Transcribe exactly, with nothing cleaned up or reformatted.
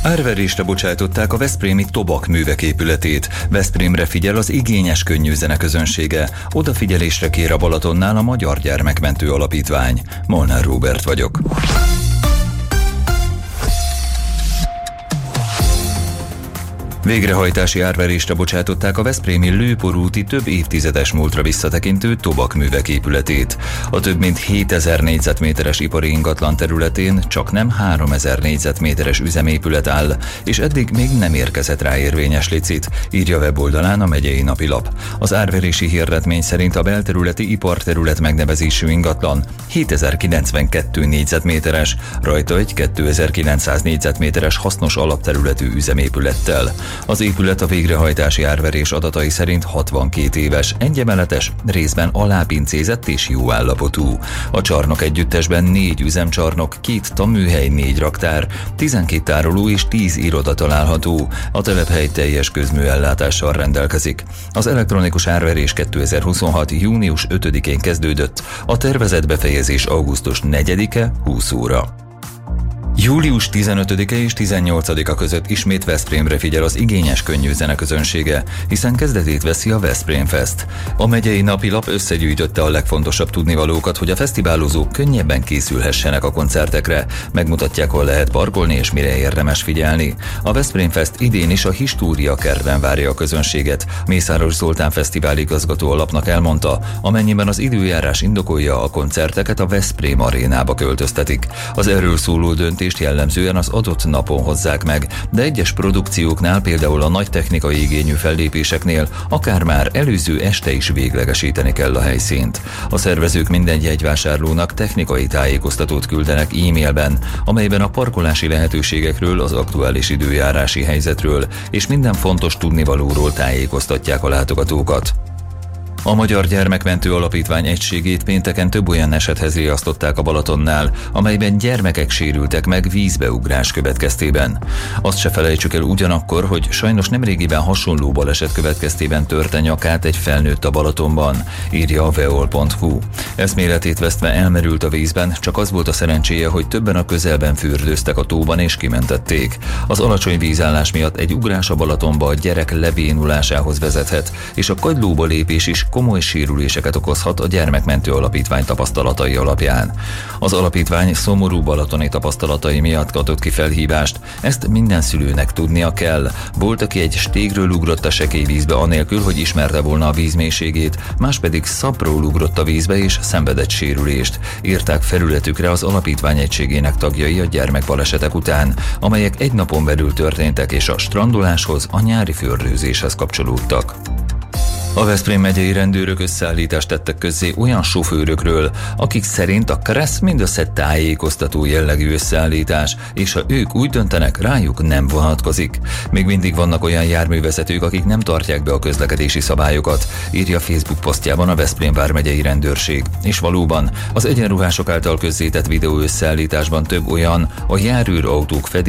Árverésre bocsátották a veszprémi Tobak művek épületét. Veszprémre figyel az igényes könnyű zene közönsége. Odafigyelésre kér a Balatonnál a Magyar Gyermekmentő Alapítvány. Molnár Róbert vagyok. Végrehajtási árverésre bocsátották a veszprémi Lőporúti több évtizedes múltra visszatekintő Tobak művek épületét. A több mint hétezer négyzetméteres ipari ingatlan területén csak nem háromezer négyzetméteres üzemépület áll, és eddig még nem érkezett rá érvényes licit, írja weboldalán a megyei napilap. Az árverési hirdetmény szerint a belterületi iparterület megnevezésű ingatlan hétezer-kilencvenkettő négyzetméteres, rajta egy kétezer-kilencszáz négyzetméteres hasznos alapterületű üzemépülettel. Az épület a végrehajtási árverés adatai szerint hatvankét éves, egyemeletes, részben alápincézett és jó állapotú. A csarnok együttesben négy üzemcsarnok, két tanműhely, négy raktár, tizenkét tároló és tíz iroda található. A telephely teljes közműellátással rendelkezik. Az elektronikus árverés kétezer-huszonhat. június ötödikén kezdődött, a tervezett befejezés augusztus negyedike húsz óra. július tizenötödike és tizennyolcadika között ismét Veszprémre figyel az igényes könnyű zene közönsége, hiszen kezdetét veszi a Veszprém Fest. A megyei napilap összegyűjtötte a legfontosabb tudnivalókat, hogy a fesztiválozók könnyebben készülhessenek a koncertekre, megmutatják, hol lehet parkolni és mire érdemes figyelni. A Veszprém Fest idén is a História kertben várja a közönséget. Mészáros Zoltán fesztivál igazgató alapnak elmondta, amennyiben az időjárás indokolja, a koncerteket a Veszprém arénába költöztetik. Az erről szóló döntés jellemzően az adott napon hozzák meg, de egyes produkcióknál, például a nagy technikai igényű fellépéseknél akár már előző este is véglegesíteni kell a helyszínt. A szervezők minden jegyvásárlónak technikai tájékoztatót küldenek e-mailben, amelyben a parkolási lehetőségekről, az aktuális időjárási helyzetről és minden fontos tudnivalóról tájékoztatják a látogatókat. A Magyar Gyermekmentő Alapítvány egységét pénteken több olyan esethez riasztották a Balatonnál, amelyben gyermekek sérültek meg vízbeugrás következtében. Azt se felejtsük el ugyanakkor, hogy sajnos nemrégiben hasonló baleset következtében törte nyakát egy felnőtt a Balatonban, írja a veol pont hu. Eszméletét vesztve elmerült a vízben, csak az volt a szerencséje, hogy többen a közelben fürdőztek a tóban és kimentették. Az alacsony vízállás miatt egy ugrás a Balatonba a gyerek lebénulásához vezethet, és a kagylóba lépés is komoly sérüléseket okozhat a Gyermekmentő Alapítvány tapasztalatai alapján. Az alapítvány szomorú balatoni tapasztalatai miatt adott ki felhívást, ezt minden szülőnek tudnia kell. Volt, aki egy stégről ugrott a sekély vízbe anélkül, hogy ismerte volna a víz mélységét, más pedig szapról ugrott a vízbe és szenvedett sérülést, írták felületükre az alapítvány egységének tagjai a gyermekbalesetek után, amelyek egy napon belül történtek és a strandoláshoz, a nyári fürdőzéshez kapcsolódtak. A Veszprém megyei rendőrök összeállítást tettek közzé olyan sofőrökről, akik szerint a kereszt mindössze tájékoztató jellegű összeállítás, és ha ők úgy döntenek, rájuk nem vonatkozik. Még mindig vannak olyan járművezetők, akik nem tartják be a közlekedési szabályokat, írja Facebook posztjában a Veszprém vármegyei rendőrség. És valóban, az egyenruhások által közzétett videó összeállításban több olyan a járőrautók fedélzetén